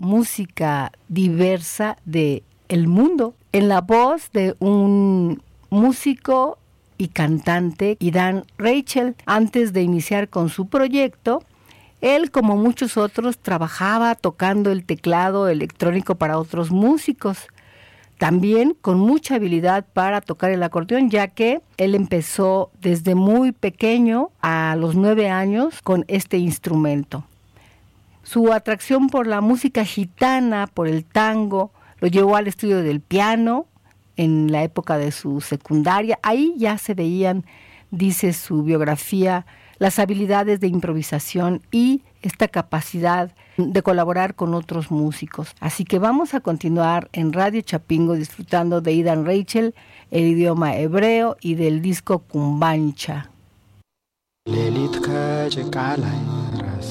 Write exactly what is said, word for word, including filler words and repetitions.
música diversa de el mundo, en la voz de un músico y cantante, Idan Reichel. Antes de iniciar con su proyecto, él, como muchos otros, trabajaba tocando el teclado electrónico para otros músicos. También con mucha habilidad para tocar el acordeón, ya que él empezó desde muy pequeño, a los nueve años, con este instrumento. Su atracción por la música gitana, por el tango, lo llevó al estudio del piano en la época de su secundaria. Ahí ya se veían, dice su biografía, las habilidades de improvisación y esta capacidad de colaborar con otros músicos. Así que vamos a continuar en Radio Chapingo disfrutando de Idan Reichel, el idioma hebreo, y del disco Kumbancha. Lelit kaje kalai